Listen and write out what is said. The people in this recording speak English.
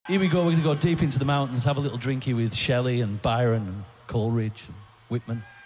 Here we go, we're going to go deep into the mountains, have a little drinky with Shelley and Byron and Coleridge and Whitman.